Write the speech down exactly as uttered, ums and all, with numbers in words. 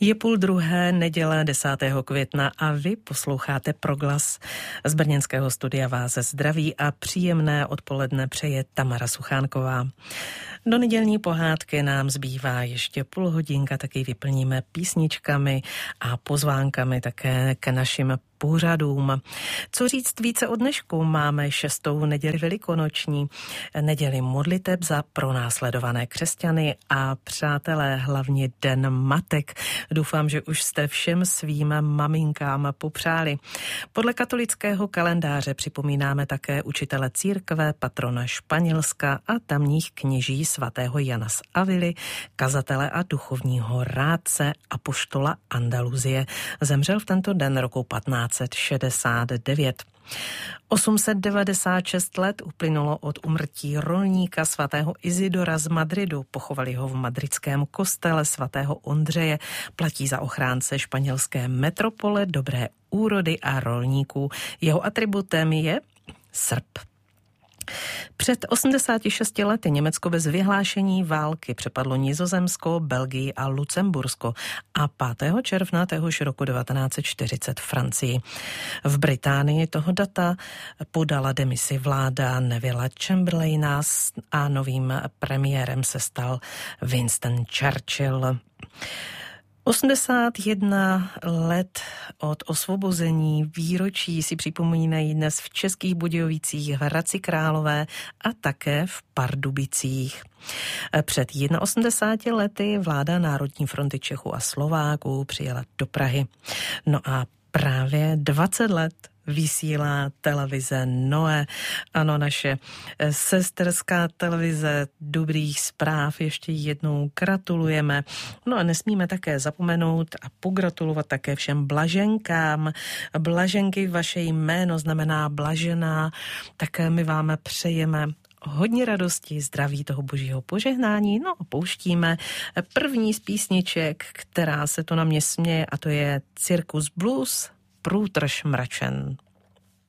Je půl druhé, neděle desátého května a vy posloucháte Proglas. Z brněnského studia vás zdraví a příjemné odpoledne přeje Tamara Suchánková. Do nedělní pohádky nám zbývá ještě půl hodinka, taky vyplníme písničkami a pozvánkami také k našim pořadům. Co říct více o dnešku? Máme šestou neděli velikonoční, neděli modliteb za pronásledované křesťany a přátelé, hlavně Den matek. Doufám, že už jste všem svým maminkám popřáli. Podle katolického kalendáře připomínáme také učitele církve, patrona Španělska a tamních kněží svatého Jana z Avily, kazatele a duchovního rádce apoštola Andaluzie. Zemřel v tento den roku patnáct set šedesát devět. osm set devadesát šest let uplynulo od úmrtí rolníka svatého Izidora z Madridu. Pochovali ho v madridském kostele svatého Ondřeje. Platí za ochránce španělské metropole, dobré úrody a rolníků. Jeho atributem je srp. Před osmdesáti šesti lety Německo bez vyhlášení války přepadlo Nizozemsko, Belgii a Lucembursko a pátého června téhož roku devatenáct set čtyřicet Francii. V Británii toho data podala demisi vláda Nevilla Chamberlaina a novým premiérem se stal Winston Churchill. osmdesát jedna let od osvobození výročí si připomínají dnes v Českých Budějovicích, v Hradci Králové a také v Pardubicích. Před osmdesáti jedna lety vláda Národní fronty Čechů a Slováků přijela do Prahy. No a právě dvacet let vysílá televize Noe. Ano, naše sesterská televize dobrých zpráv. Ještě jednou gratulujeme. No a nesmíme také zapomenout a pogratulovat také všem blaženkám. Blaženky, vaše jméno znamená blažená. Také my vám přejeme hodně radosti, zdraví, toho božího požehnání. No a pouštíme první z písniček, která se to na mě směje, a to je Cirkus Blues, Průtrž mračen.